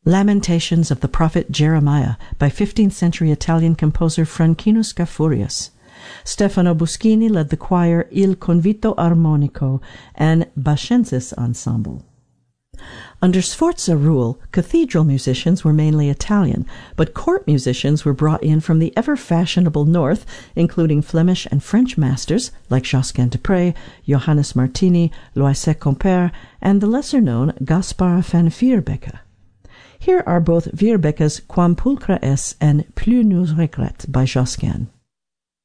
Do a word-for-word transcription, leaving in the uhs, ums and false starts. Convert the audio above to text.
Lamentations of the Prophet Jeremiah by fifteenth century Italian composer Franchino Scafurius. Stefano Buschini led the choir Il Convito Armonico and Bascensis Ensemble. Under Sforza rule, cathedral musicians were mainly Italian, but court musicians were brought in from the ever-fashionable north, including Flemish and French masters like Josquin de Prez, Johannes Martini, Loisec Compère, and the lesser-known Gaspar van Vierbeke. Here are both Vierbecke's Quam pulchra es and Plus nous regrette by Josquin.